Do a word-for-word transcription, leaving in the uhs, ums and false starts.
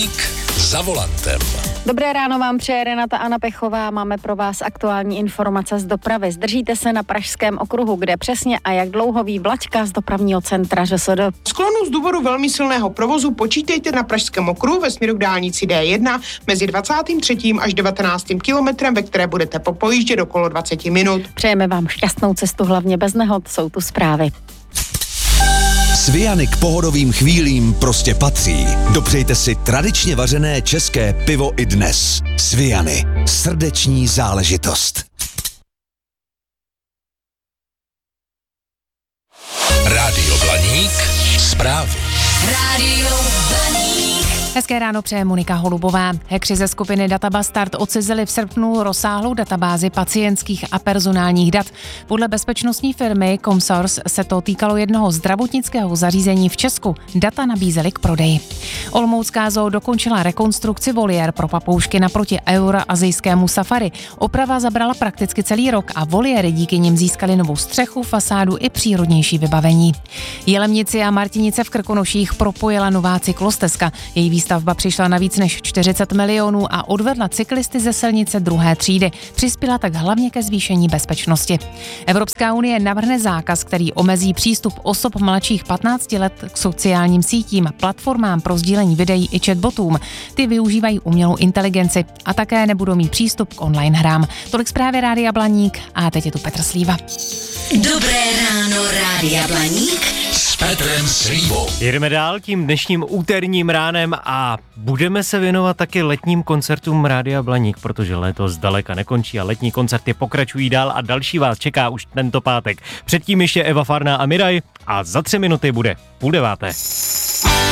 Blaník za volantem. Dobré ráno vám přeje Renata Anna Pechová. Máme pro vás aktuální informace z dopravy. Zdržíte se na Pražském okruhu, kde přesně a jak dlouho ví vlačka z dopravního centra ŘSD. Sklonu z důvodu velmi silného provozu počítejte na Pražském okruhu ve směru k dálnici D jedna mezi dvacátým třetím až devatenáctým kilometrem, ve které budete popojíždět okolo dvacet minut. Přejeme vám šťastnou cestu, hlavně bez nehod, jsou tu zprávy. Sviany k pohodovým chvílím prostě patří. Dopřejte si tradičně vařené české pivo i dnes. Sviany. Srdeční záležitost. Rádio Blaník. Zprávy. Rádio Blaník. Hezké ráno přeje Monika Holubová. Hackři ze skupiny Databastard odcizili v srpnu rozsáhlou databázi pacientských a personálních dat. Podle bezpečnostní firmy Comsource se to týkalo jednoho zdravotnického zařízení v Česku. Data nabízeli k prodeji. Olomoucká zoo dokončila rekonstrukci voliér pro papoušky naproti euroazijskému safari. Oprava zabrala prakticky celý rok a voliéry díky nim získaly novou střechu, fasádu i přírodnější vybavení. Jelemnici a Martinice v Krkonoších propojila nová cyklostezka. Její výstavba přišla na víc než čtyřicet milionů a odvedla cyklisty ze silnice druhé třídy. Přispěla tak hlavně ke zvýšení bezpečnosti. Evropská unie navrhne zákaz, který omezí přístup osob mladších patnácti let k sociálním sítím, platformám pro sdílení videí i chatbotům. Ty využívají umělou inteligenci a také nebudou mít přístup k online hrám. Tolik zprávy Rádia Blaník a teď je tu Petr Slíva. Dobré ráno, Rádia Blaník S Petrem Slívou. Jedeme dál tím dnešním úterním ránem a budeme se věnovat taky letním koncertům Rádia Blaník, protože léto zdaleka nekončí a letní koncerty pokračují dál a další vás čeká už tento pátek. Předtím ještě Eva Farná a Miraj a za tři minuty bude půl deváté.